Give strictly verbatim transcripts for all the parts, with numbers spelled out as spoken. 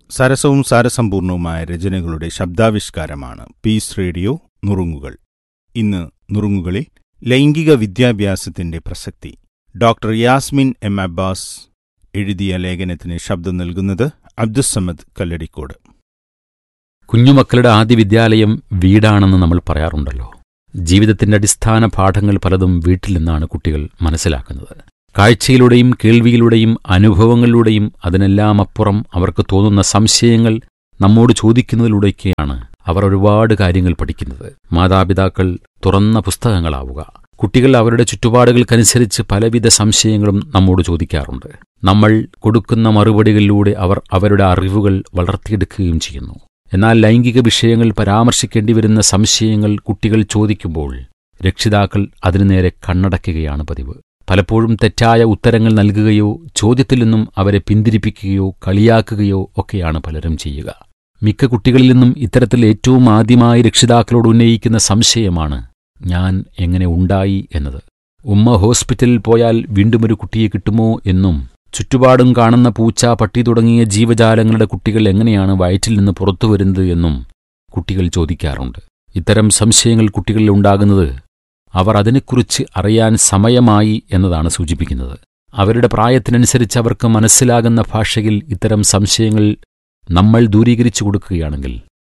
സരസവും സാരസമ്പൂർണവുമായ രചനകളുടെ ശബ്ദാവിഷ്കാരമാണ് piece radio നുറുങ്ങുകൾ. ഇന്ന് നുറുങ്ങുകളിൽ ലൈംഗിക വിദ്യാഭ്യാസത്തിന്റെ പ്രസക്തി. ഡോക്ടർ യാസ്മിൻ എം അബ്ബാസ് എഴുതിയ ലേഖനത്തിന് ശബ്ദം നൽകുന്നത് അബ്ദുസ്സമദ് കല്ലടിക്കോട്. കുഞ്ഞുമക്കളുടെ ആദ്യ വിദ്യാലയം വീടാണെന്ന് നമ്മൾ പറയാറുണ്ടല്ലോ. ജീവിതത്തിന്റെ അടിസ്ഥാന പാഠങ്ങൾ പലതും വീട്ടിൽ നിന്നാണ് കുട്ടികൾ മനസ്സിലാക്കുന്നത്. കാഴ്ചയിലൂടെയും കേൾവിയിലൂടെയും അനുഭവങ്ങളിലൂടെയും അതിനെല്ലാം അപ്പുറം അവർക്ക് തോന്നുന്ന സംശയങ്ങൾ നമ്മോട് ചോദിക്കുന്നതിലൂടെയൊക്കെയാണ് അവർ ഒരുപാട് കാര്യങ്ങൾ പഠിക്കുന്നത്. മാതാപിതാക്കൾ തുറന്ന പുസ്തകങ്ങളാവുക. കുട്ടികൾ അവരുടെ ചുറ്റുപാടുകൾക്കനുസരിച്ച് പലവിധ സംശയങ്ങളും നമ്മോട് ചോദിക്കാറുണ്ട്. നമ്മൾ കൊടുക്കുന്ന മറുപടികളിലൂടെ അവർ അവരുടെ അറിവുകൾ വളർത്തിയെടുക്കുകയും ചെയ്യുന്നു. എന്നാൽ ലൈംഗിക വിഷയങ്ങൾ പരാമർശിക്കേണ്ടി വരുന്ന സംശയങ്ങൾ കുട്ടികൾ ചോദിക്കുമ്പോൾ രക്ഷിതാക്കൾ അതിനു നേരെ കണ്ണടയ്ക്കുകയാണ് പതിവ്. പലപ്പോഴും തെറ്റായ ഉത്തരങ്ങൾ നൽകുകയോ ചോദ്യത്തിൽ നിന്നും അവരെ പിന്തിരിപ്പിക്കുകയോ കളിയാക്കുകയോ ഒക്കെയാണ് പലരും ചെയ്യുക. മിക്ക കുട്ടികളിൽ നിന്നും ഇത്തരത്തിൽ ഏറ്റവും ആദ്യമായി രക്ഷിതാക്കളോട് ഉന്നയിക്കുന്ന സംശയമാണ് ഞാൻ എങ്ങനെ ഉണ്ടായി എന്നത്. ഉമ്മ ഹോസ്പിറ്റലിൽ പോയാൽ വീണ്ടും ഒരു കുട്ടിയെ കിട്ടുമോ എന്നും, ചുറ്റുപാടും കാണുന്ന പൂച്ച, പട്ടി തുടങ്ങിയ ജീവജാലങ്ങളുടെ കുട്ടികൾ എങ്ങനെയാണ് വയറ്റിൽ നിന്ന് പുറത്തു വരുന്നത് എന്നും കുട്ടികൾ ചോദിക്കാറുണ്ട്. ഇത്തരം സംശയങ്ങൾ കുട്ടികളിൽ ഉണ്ടാകുന്നത് അവർ അതിനെക്കുറിച്ച് അറിയാൻ സമയമായി എന്നതാണ് സൂചിപ്പിക്കുന്നത്. അവരുടെ പ്രായത്തിനനുസരിച്ച് അവർക്ക് മനസ്സിലാകുന്ന ഭാഷയിൽ ഇത്തരം സംശയങ്ങൾ നമ്മൾ ദൂരീകരിച്ചു കൊടുക്കുകയാണെങ്കിൽ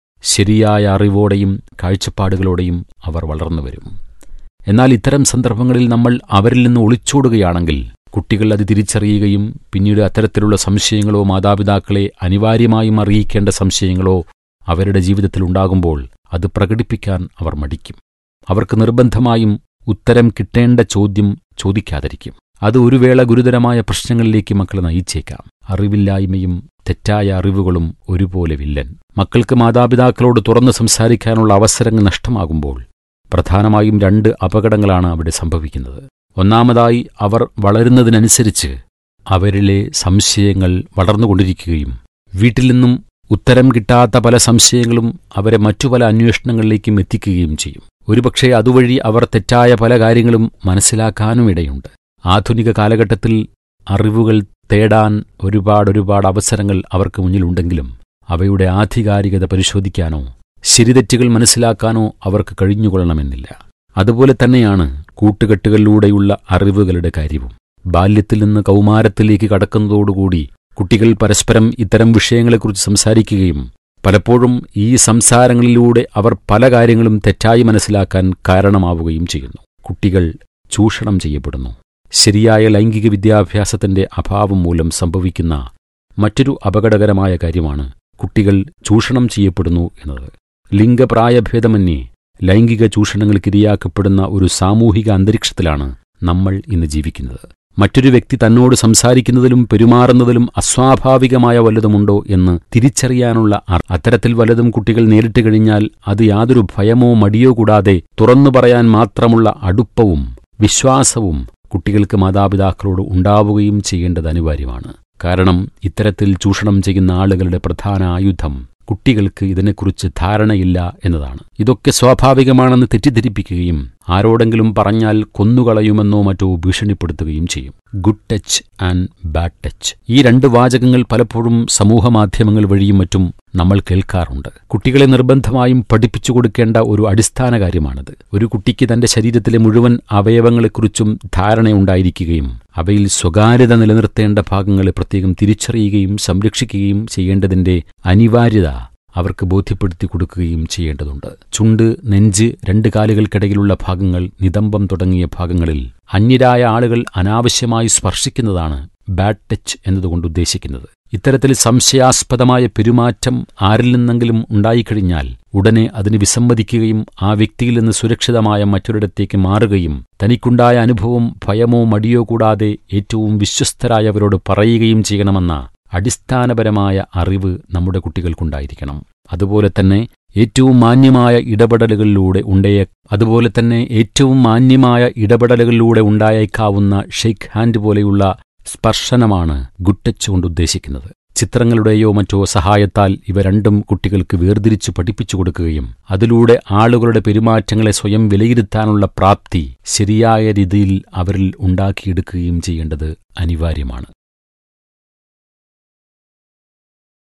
ശരിയായ അറിവോടെയും കാഴ്ചപ്പാടുകളോടെയും അവർ വളർന്നു വരും. എന്നാൽ ഇത്തരം സന്ദർഭങ്ങളിൽ നമ്മൾ അവരിൽ നിന്ന് ഒളിച്ചോടുകയാണെങ്കിൽ കുട്ടികൾ അത് തിരിച്ചറിയുകയും പിന്നീട് അത്തരത്തിലുള്ള സംശയങ്ങളോ മാതാപിതാക്കളെ അനിവാര്യമായും അറിയിക്കേണ്ട സംശയങ്ങളോ അവരുടെ ജീവിതത്തിൽ ഉണ്ടാകുമ്പോൾ അത് പ്രകടിപ്പിക്കാൻ അവർ മടിക്കും. അവർക്ക് നിർബന്ധമായും ഉത്തരം കിട്ടേണ്ട ചോദ്യം ചോദിക്കാതിരിക്കും. അത് ഒരു വേള ഗുരുതരമായ പ്രശ്നങ്ങളിലേക്ക് മക്കളെ നയിച്ചേക്കാം. അറിവില്ലായ്മയും തെറ്റായ അറിവുകളും ഒരുപോലെ വില്ലൻ. മക്കൾക്ക് മാതാപിതാക്കളോട് തുറന്ന് സംസാരിക്കാനുള്ള അവസരങ്ങൾ നഷ്ടമാകുമ്പോൾ പ്രധാനമായും രണ്ട് അപകടങ്ങളാണ് അവിടെ സംഭവിക്കുന്നത്. ഒന്നാമതായി, അവർ വളരുന്നതിനനുസരിച്ച് അവരിലെ സംശയങ്ങൾ വളർന്നുകൊണ്ടിരിക്കുകയും വീട്ടിൽ നിന്നും ഉത്തരം കിട്ടാത്ത പല സംശയങ്ങളും അവരെ മറ്റു പല അന്വേഷണങ്ങളിലേക്കും എത്തിക്കുകയും ചെയ്യും. ഒരുപക്ഷെ അതുവഴി അവർ തെറ്റായ പല കാര്യങ്ങളും മനസ്സിലാക്കാനും ഇടയുണ്ട്. ആധുനിക കാലഘട്ടത്തിൽ അറിവുകൾ തേടാൻ ഒരുപാട് ഒരുപാട് അവസരങ്ങൾ അവർക്ക് മുന്നിലുണ്ടെങ്കിലും അവയുടെ ആധികാരികത പരിശോധിക്കാനോ ശരിതെറ്റുകൾ മനസ്സിലാക്കാനോ അവർക്ക് കഴിഞ്ഞുകൊള്ളണമെന്നില്ല. അതുപോലെ തന്നെയാണ് കൂട്ടുകെട്ടുകളിലൂടെയുള്ള അറിവുകളുടെ കാര്യവും. ബാല്യത്തിൽ നിന്ന് കൗമാരത്തിലേക്ക് കടക്കുന്നതോടുകൂടി കുട്ടികൾ പരസ്പരം ഇത്തരം വിഷയങ്ങളെക്കുറിച്ച് സംസാരിക്കുകയും പലപ്പോഴും ഈ സംസാരങ്ങളിലൂടെ അവർ പല കാര്യങ്ങളും തെറ്റായി മനസ്സിലാക്കാൻ കാരണമാവുകയും ചെയ്യുന്നു. കുട്ടികൾ ചൂഷണം ചെയ്യപ്പെടുന്നു. ശരിയായ ലൈംഗിക വിദ്യാഭ്യാസത്തിന്റെ അഭാവം മൂലം സംഭവിക്കുന്ന മറ്റൊരു അപകടകരമായ കാര്യമാണ് കുട്ടികൾ ചൂഷണം ചെയ്യപ്പെടുന്നു എന്നത്. ലിംഗപ്രായഭേദമന്യേ ലൈംഗിക ചൂഷണങ്ങൾക്കിരയാക്കപ്പെടുന്ന ഒരു സാമൂഹിക അന്തരീക്ഷത്തിലാണ് നമ്മൾ ഇന്ന് ജീവിക്കുന്നത്. മറ്റൊരു വ്യക്തി തന്നോട് സംസാരിക്കുന്നതിലും പെരുമാറുന്നതിലും അസ്വാഭാവികമായ വല്ലതുമുണ്ടോ എന്ന് തിരിച്ചറിയാനുള്ള അത്തരത്തിൽ വല്ലതും കുട്ടികൾ നേരിട്ട് കഴിഞ്ഞാൽ അത് യാതൊരു ഭയമോ മടിയോ കൂടാതെ തുറന്നു പറയാൻ മാത്രമുള്ള അടുപ്പവും വിശ്വാസവും കുട്ടികൾക്ക് മാതാപിതാക്കളോട് ഉണ്ടാവുകയും ചെയ്യേണ്ടത് അനിവാര്യമാണ്. കാരണം ഇത്തരത്തിൽ ചൂഷണം ചെയ്യുന്ന ആളുകളുടെ പ്രധാന ആയുധം കുട്ടികൾക്ക് ഇതിനെക്കുറിച്ച് ധാരണയില്ല എന്നതാണ്. ഇതൊക്കെ സ്വാഭാവികമാണെന്ന് തെറ്റിദ്ധരിപ്പിക്കുകയും ആരോടെങ്കിലും പറഞ്ഞാൽ കൊന്നുകളയുമെന്നോ മറ്റോ ഭീഷണിപ്പെടുത്തുകയും ചെയ്യും. Good touch and bad touch, ഈ രണ്ട് വാചകങ്ങൾ പലപ്പോഴും സമൂഹമാധ്യമങ്ങൾ വഴിയും മറ്റും നമ്മൾ കേൾക്കാറുണ്ട്. കുട്ടികളെ നിർബന്ധമായും പഠിപ്പിച്ചു കൊടുക്കേണ്ട ഒരു അടിസ്ഥാന കാര്യമാണിത്. ഒരു കുട്ടിക്ക് തന്റെ ശരീരത്തിലെ മുഴുവൻ അവയവങ്ങളെക്കുറിച്ചും ധാരണയുണ്ടായിരിക്കുകയും അവയിൽ സ്വകാര്യത നിലനിർത്തേണ്ട ഭാഗങ്ങളെ പ്രത്യേകം തിരിച്ചറിയുകയും സംരക്ഷിക്കുകയും ചെയ്യേണ്ടതിന്റെ അനിവാര്യത അവർക്ക് ബോധ്യപ്പെടുത്തി കൊടുക്കുകയും ചെയ്യേണ്ടതുണ്ട്. ചുണ്ട്, നെഞ്ച്, രണ്ട് കാലുകൾക്കിടയിലുള്ള ഭാഗങ്ങൾ, നിതംബം തുടങ്ങിയ ഭാഗങ്ങളിൽ അന്യരായ ആളുകൾ അനാവശ്യമായി സ്പർശിക്കുന്നതാണ് ബാഡ് ടച്ച് എന്നതുകൊണ്ട് ഉദ്ദേശിക്കുന്നത്. ഇത്തരത്തിൽ സംശയാസ്പദമായ പെരുമാറ്റം ആരിൽ നിന്നെങ്കിലും ഉണ്ടായിക്കഴിഞ്ഞാൽ ഉടനെ അതിന് വിസമ്മതിക്കുകയും ആ വ്യക്തിയിൽ നിന്ന് സുരക്ഷിതമായ മറ്റൊരിടത്തേക്ക് മാറുകയും തനിക്കുണ്ടായ അനുഭവം ഭയമോ മടിയോ കൂടാതെ ഏറ്റവും വിശ്വസ്തരായവരോട് പറയുകയും ചെയ്യണമെന്ന അടിസ്ഥാനപരമായ അറിവ് നമ്മുടെ കുട്ടികൾക്കുണ്ടായിരിക്കണം. അതുപോലെ തന്നെ ഏറ്റവും മാന്യമായ ഇടപെടലുകളിലൂടെ ഉണ്ടേ അതുപോലെ തന്നെ ഏറ്റവും മാന്യമായ ഇടപെടലുകളിലൂടെ ഉണ്ടായേക്കാവുന്ന ഷെയ്ക്ക് ഹാൻഡ് പോലെയുള്ള സ്പർശനമാണ് ഗുഡ് ടച്ച് കൊണ്ട് ഉദ്ദേശിക്കുന്നത്. ചിത്രങ്ങളുടെയോ മറ്റോ സഹായത്താൽ ഇവ രണ്ടും കുട്ടികൾക്ക് വേർതിരിച്ചു പഠിപ്പിച്ചു കൊടുക്കുകയും അതിലൂടെ ആളുകളുടെ പെരുമാറ്റങ്ങളെ സ്വയം വിലയിരുത്താനുള്ള പ്രാപ്തി ശരിയായ രീതിയിൽ അവരിൽ ഉണ്ടാക്കിയെടുക്കുകയും ചെയ്യേണ്ടത് അനിവാര്യമാണ്.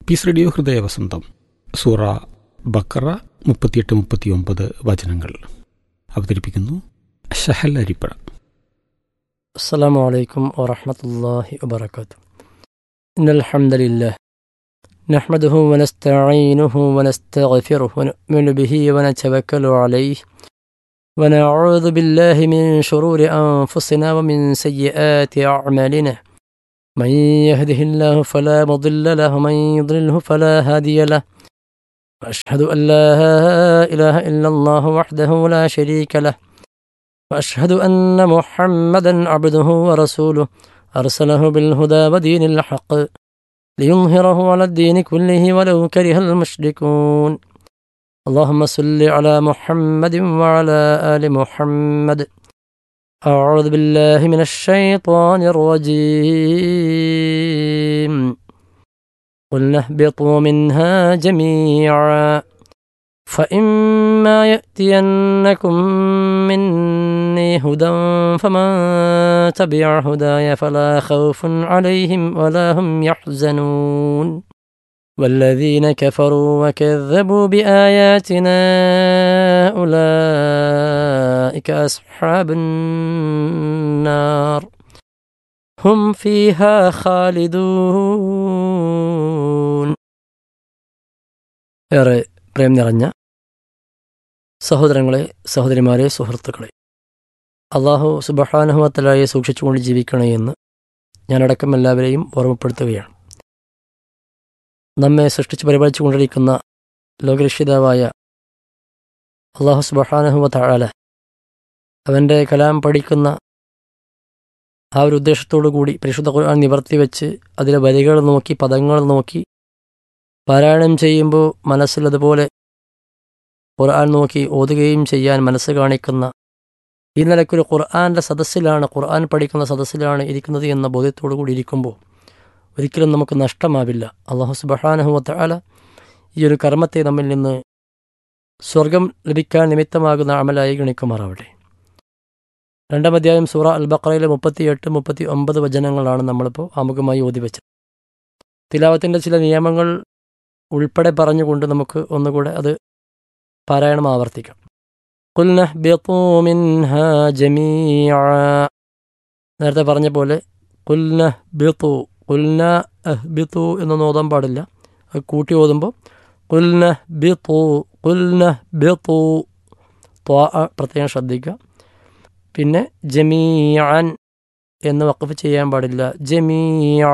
പീസ് റേഡിയോ ഹൃദയവസന്തം സൂറ ബക്കറ മുപ്പത്തിയെട്ട് മുപ്പത്തിയൊമ്പത് വചനങ്ങൾ അവതരിപ്പിക്കുന്നു ഷഹൽ അരിപ്പഴ. അസ്സലാമു അലൈക്കും വറഹ്മത്തുള്ളാഹി വബറകാതുഹു. ഇന്നൽ ഹംദലില്ലാഹ് നഹ്മദുഹു വനസ്തഈനുഹു വനസ്തഗ്ഫിറുഹു വനുഅ്മിനു ബിഹി വനതവക്കലു അലൈഹി വനഊദു ബില്ലാഹി മിൻ ശുറൂരി അൻഫുസിനാ വമിൻ സയ്യിആതി അഅ്മാലിനാ. മൻ യഹ്ദിഹില്ലാഹു ഫലാ മുദില്ല ലഹു വമൻ യുദ്ലിൽഹു ഫലാ ഹാദിയ ലഹു. വഅശ്ഹദു അൻ ലാ ഇലാഹ ഇല്ലല്ലാഹു വഹ്ദഹു ലാ ശരീക ലഹു وأشهد أن محمدا عبده ورسوله أرسله بالهدى ودين الحق ليظهره على الدين كله ولو كره المشركون. اللهم صل على محمد وعلى آل محمد. أعوذ بالله من الشيطان الرجيم. قلنا اهبطوا منها جميعا فإما يأتينكم مني هدى فمن تبع هداي فلا خوف عليهم ولا هم يحزنون. والذين كفروا وكذبوا بآياتنا أولئك أصحاب النار هم فيها خالدون. ഏറെ പ്രേം നിറഞ്ഞ സഹോദരങ്ങളെ, സഹോദരിമാരെ, സുഹൃത്തുക്കളെ, അള്ളാഹു സുബ്ഹാനഹു വ തആലയെ സൂക്ഷിച്ചുകൊണ്ട് ജീവിക്കണേ എന്ന് ഞാനടക്കം എല്ലാവരെയും ഓർമ്മപ്പെടുത്തുകയാണ്. നമ്മെ സൃഷ്ടിച്ച് പരിപാലിച്ചു കൊണ്ടിരിക്കുന്ന ലോകരക്ഷിതാവായ അള്ളാഹു സുബ്ഹാനഹു വ തആല അവൻ്റെ കലാം പഠിക്കുന്ന ആ ഒരു ഉദ്ദേശത്തോടു കൂടി പരിശുദ്ധ ഖുർആൻ നിവർത്തി വെച്ച് അതിലെ വരികൾ നോക്കി, പദങ്ങൾ നോക്കി പാരായണം ചെയ്യുമ്പോൾ മനസ്സിലതുപോലെ ഖുർആൻ നോക്കി ഓതുകയും ചെയ്യാൻ മനസ്സ് കാണിക്കുന്ന ഈ നിലയ്ക്കൊരു ഖുർആൻ്റെ സദസ്സിലാണ്, ഖുർആൻ പഠിക്കുന്ന സദസ്സിലാണ് ഇരിക്കുന്നത് എന്ന ബോധ്യത്തോടു കൂടി ഇരിക്കുമ്പോൾ ഒരിക്കലും നമുക്ക് നഷ്ടമാവില്ല. അല്ലാഹു സുബ്ഹാനഹു വ തആല ഈ ഒരു കർമ്മത്തെ നമ്മിൽ നിന്ന് സ്വർഗം ലഭിക്കാൻ നിമിത്തമാകുന്ന അമലായി ഗണിക്കുമാറാവട്ടെ. രണ്ടാം അധ്യായം സൂറ അൽ ബഖറയിലെ മുപ്പത്തിയെട്ട് മുപ്പത്തി ഒമ്പത് വചനങ്ങളാണ് നമ്മളിപ്പോൾ ആമുഖമായി ഓതി വെച്ചത്. തിലാവത്തിൻ്റെ ചില നിയമങ്ങൾ ഉൾപ്പെടെ പറഞ്ഞുകൊണ്ട് നമുക്ക് ഒന്നുകൂടെ അത് പാരായണം ആവർത്തിക്കാം. ഖുൽന ഹ്ബിതു മിൻഹാ ജമീഅ. നേരത്തെ പറഞ്ഞ പോലെ ഖുൽന ഹ്ബിതു, ഖുൽന അഹ്ബിതു എന്നൊന്നും ഓതാൻ പാടില്ല. അത് കൂട്ടി ഓതുമ്പോൾ ഖുൽന ഹ്ബിതു, ഖുൽന ഹ്ബിതു, ത്വാ പ്രത്യേകം ശ്രദ്ധിക്കുക. പിന്നെ ജമീഅൻ എന്ന് വഖഫ് ചെയ്യാൻ പാടില്ല. ജമീഅ.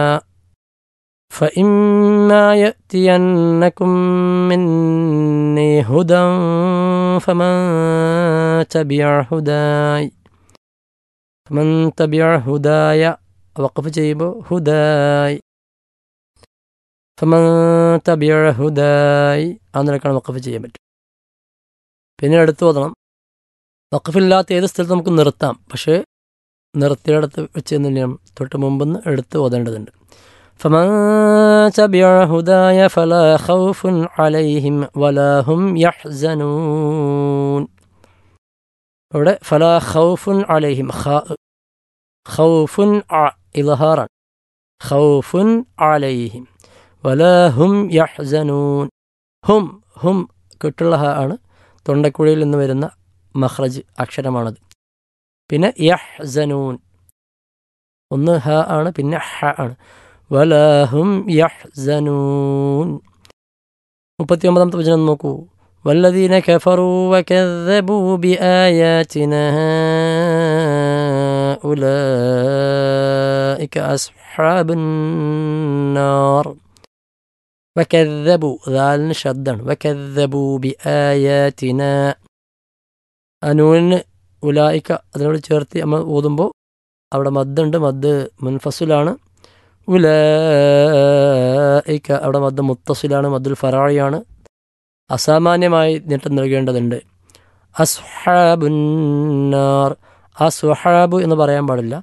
فإما يأتينكم مني هدى فمن تبع هداي فمن تبع هداي وقف جيبه هداي فمن تبع هداي അങ്ങനെയൊക്കെയാണ് വഖഫ് ചെയ്യാൻ പറ്റും. പിന്നെ എടുത്തു ഓതണം. വഖഫില്ലാത്ത ഏത് സ്ഥലത്ത് നമുക്ക് നിർത്താം, പക്ഷേ നിർത്തിയിടത്ത് വെച്ച് തന്നെയാണ് തൊട്ട് മുമ്പെന്ന് എടുത്ത് ഓതേണ്ടതുണ്ട്. فمن تبع هداي فلا خوف عليهم ولا هم يحزنون. ഇവിടെ فلا خوف عليهم خوف إظهارا خوف عليهم ولا هم يحزنون. ഹും ഹും കിട്ടുള്ള ഹ ആണ്, തൊണ്ടക്കുഴിയിൽ നിന്ന് വരുന്ന മഖ്റജ് അക്ഷരമാണത്. പിന്നെ യഹ്സനൂൻ ഒന്ന് ഹ ആണ്, പിന്നെ ഹ ആണ്. ولا هم يحزنون. മുപ്പത്തി ഒമ്പതാമത്തെ വചനം നോക്കൂ. والذين كفروا وكذبوا بآياتنا أولئك أصحاب النار. وكذبوا ذال شدا وكذبوا بآياتنا അനൂന് ഉലായിക്ക അതിനോട് ചേർത്ത് നമ്മൾ ഓതുമ്പോൾ അവിടെ മദ്ദുണ്ട്, മദ് മുൻഫസിലാണ്. ഉലൈക അവിടെ മദ് മുത്തസിലാണ്, മദ്ദുൽ ഫറായിയാണ്. അസാമാന്യമായി നീട്ടം നൽകേണ്ടതുണ്ട്. അസ്ഹാബുന്നാർ, അസ്ഹാബു എന്ന് പറയാൻ പാടില്ല.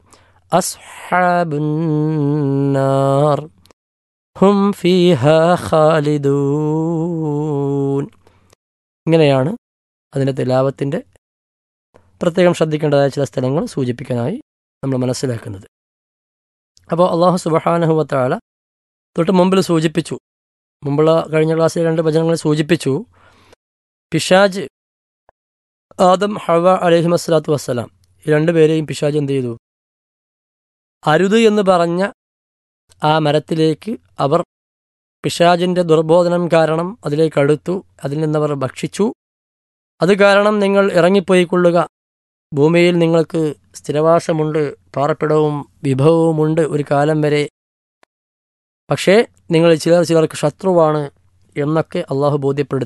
അസ്ഹാബുന്നാർ ഹും ഫീഹാ ഖാലിദൂൻ. ഇങ്ങനെയാണ് അതിൻ്റെ തിലാവത്തിൻ്റെ പ്രത്യേകം ശ്രദ്ധിക്കേണ്ടതായ ചില സ്ഥലങ്ങൾ സൂചിപ്പിക്കാനായി നമ്മൾ മനസ്സിലാക്കുന്നത്. അപ്പോൾ അല്ലാഹു സുബ്ഹാനഹു വ തആല തൊട്ട് മുമ്പിൽ സൂചിപ്പിച്ചു, മുമ്പുള്ള കഴിഞ്ഞ ക്ലാസ്സിൽ രണ്ട് വചനങ്ങൾ സൂചിപ്പിച്ചു. പിശാജ് ആദം ഹവ അലൈഹിം അസ്സലാത്തു വസ്സലാം ഈ രണ്ടുപേരെയും പിശാജ് എന്ത് ചെയ്തു? അരുത് എന്ന് പറഞ്ഞ ആ മരത്തിലേക്ക് അവർ പിശാജിൻ്റെ ദുർബോധനം കാരണം അതിലേക്ക് അടുത്തു. അതിൽ നിന്നവർ ഭക്ഷിച്ചു. അത് കാരണം നിങ്ങൾ ഇറങ്ങിപ്പോയിക്കൊള്ളുക, ഭൂമിയിൽ നിങ്ങൾക്ക് സ്ഥിരവാസമുണ്ട്, പാർപ്പിടവും വിഭവവുമുണ്ട് ഒരു കാലം വരെ, പക്ഷേ നിങ്ങൾ ചിലർ ചിലർക്ക് ശത്രുവാണ് എന്നൊക്കെ അള്ളാഹു ബോധ്യപ്പെടുത്തി.